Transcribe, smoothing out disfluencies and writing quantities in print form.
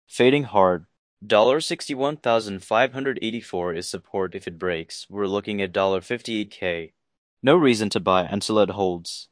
Fading hard. $61,584 is support if it breaks. We're looking at $58K. No reason to buy until it holds.